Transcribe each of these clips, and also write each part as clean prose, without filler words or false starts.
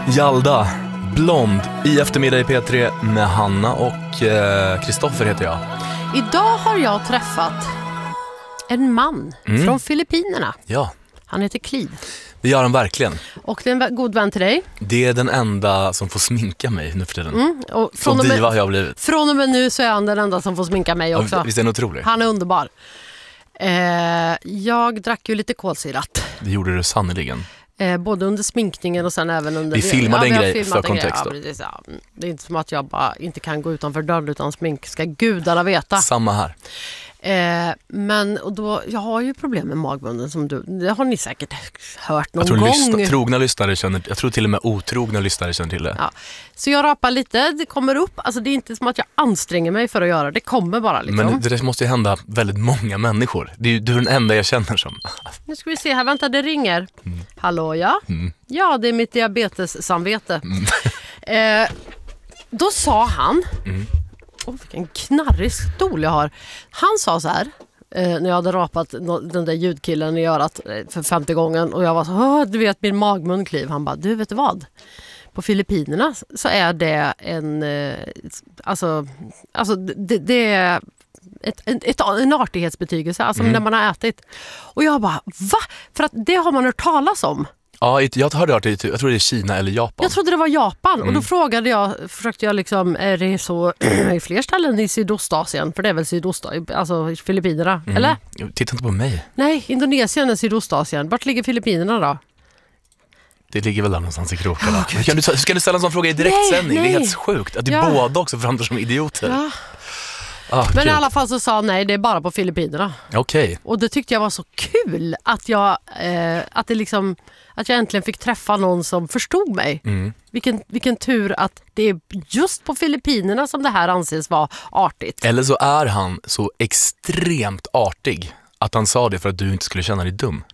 Jalda, blond, i eftermiddag i P3 med Hanna och Kristoffer heter jag. Idag har jag träffat en man från Filippinerna. Ja. Han heter Clive. Det gör han verkligen. Och det är en god vän till dig. Det är den enda som får sminka mig nu för tiden. Och så diva har jag blivit. Från och med nu så är han den enda som får sminka mig också. Ja, visst är det otroligt? Han är underbar. Jag drack ju lite kolsyrat. Det gjorde du sannoliken. Både under sminkningen och sen även under... Vi filmade en grej för kontext då. Ja, det är inte som att jag bara inte kan gå utanför dörren utan smink. Ska gudarna veta. Samma här. Men och då, jag har ju problem med magmunnen som du. Det har ni säkert hört någon gång. Trogna lyssnare känner, jag tror till och med otrogna lyssnare känner till det. Ja. Så jag rapar lite, det kommer upp. Alltså det är inte som att jag anstränger mig för att göra det. kommer bara liksom. Men det måste ju hända väldigt många människor. Det är ju du är den enda jag känner som. Nu ska vi se här, vänta det ringer. Hallå ja? Ja, det är mitt diabetessamvete. Då sa han... vilken knarrig stol jag har. Han sa så här när jag hade rapat den där ljudkillen i örat för 50 gången och jag var så, du vet min magmun Clive. Han bara, du vet vad? På Filippinerna så är det en alltså det är en artighetsbetygelse alltså när man har ätit. Och jag bara, va? För att det har man hört talas om. Ja, jag hörde jag tror det är Kina eller Japan. Jag trodde det var Japan och då försökte jag liksom, är det så i fler ställen i Sydostasien? För det är väl Sydostasien, alltså Filippinerna, eller? Titta inte på mig. Nej, Indonesien är Sydostasien. Vart ligger Filippinerna då? Det ligger väl där någonstans i krokarna. Ska du ställa en sån fråga i direktsändning? Det är helt sjukt att du båda också framstår som idioter. Ja. Men i alla fall så sa nej, det är bara på Filippinerna. Okej. Och det tyckte jag var så kul att jag äntligen fick träffa någon som förstod mig. Vilken tur att det är just på Filippinerna som det här anses vara artigt. Eller så är han så extremt artig att han sa det för att du inte skulle känna dig dum.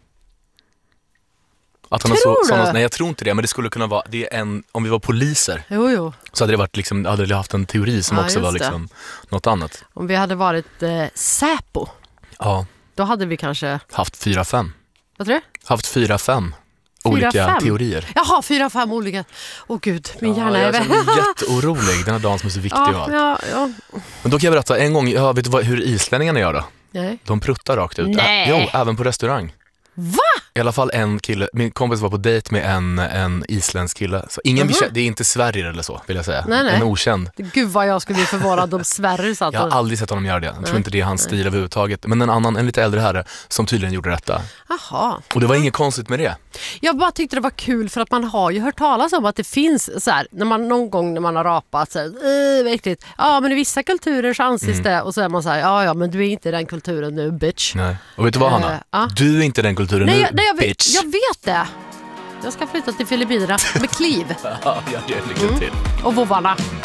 Att han nej, jag tror inte det, men det skulle kunna vara om vi var poliser. Jo. Så hade det varit liksom, hade vi haft en teori som också var liksom något annat. Om vi hade varit Säpo. Ja. Då hade vi kanske haft 4-5. Vad tror du? Haft 4-5 olika teorier. Jaha, 4-5 olika. Gud, min hjärna är jag är jätteorolig den här dagen som är så viktig och allt. Ja. Men då kan jag berätta en gång, vet du hur islänningarna gör då? Nej. De pruttar rakt ut. Nej. Även på restaurang. Va? I alla fall en kille, min kompis var på dejt med en isländsk kille. Så det är inte Sverige eller så, vill jag säga. Nej. En okänd. Gud vad jag skulle bli förvånad om Sverige satt. Jag har aldrig sett honom göra det. Jag tror inte det är hans stil överhuvudtaget. Men en lite äldre herre som tydligen gjorde detta. Aha. Och det var inget konstigt med det. Jag bara tyckte det var kul för att man har ju hört talas om att det finns så här, någon gång när man har rapat så här, äckligt. Ja, men i vissa kulturer så anses det och så är man så här, ja, men du är inte den kulturen nu, bitch. Nej. Och vet du vad, Hanna? Du är inte den kulturen nu, bitch. Jag vet det. Jag ska flytta till Filippinerna med Clive. Ja, jag gör lycka till. Och vovvarna.